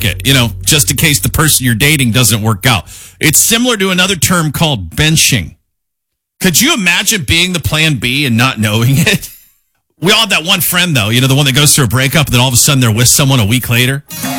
pocket, just in case the person you're dating doesn't work out. It's similar to another term called benching. Could you imagine being the plan B and not knowing it? We all have that one friend, though, the one that goes through a breakup and then all of a sudden they're with someone a week later.